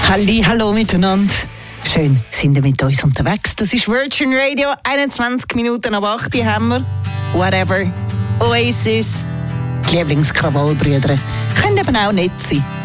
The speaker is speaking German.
Hallo miteinander. Schön, sind ihr mit uns unterwegs. Das ist Virgin Radio, 21 Minuten ab 8 Uhr haben wir. Whatever. Oasis. Die Lieblingskrawallbrüder. Können eben auch nett sein.